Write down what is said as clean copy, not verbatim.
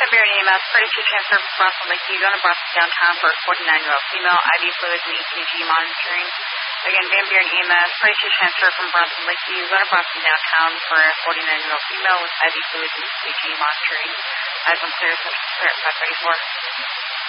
Van Buren EMS, ready to transfer from Bronson Lakeview, going to Bronson downtown for a 49-year-old female, IV fluids and EKG monitoring. Again, Van Buren EMS, ready to transfer from Bronson Lakeview, going to Bronson downtown for a 49-year-old female with IV fluids and EKG monitoring. Eyes on clear, 534.